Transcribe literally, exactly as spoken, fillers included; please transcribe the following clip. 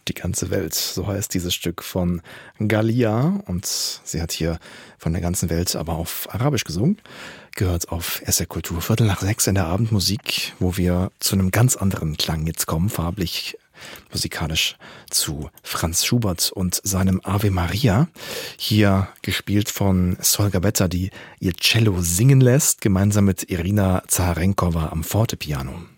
Die ganze Welt, so heißt dieses Stück von Galia. Und sie hat hier von der ganzen Welt aber auf Arabisch gesungen. Gehört auf S R Kultur, Viertel nach sechs in der Abendmusik, wo wir zu einem ganz anderen Klang jetzt kommen, farblich, musikalisch zu Franz Schubert und seinem Ave Maria. Hier gespielt von Solga Betta, die ihr Cello singen lässt, gemeinsam mit Irina Zaharenkova am Fortepiano.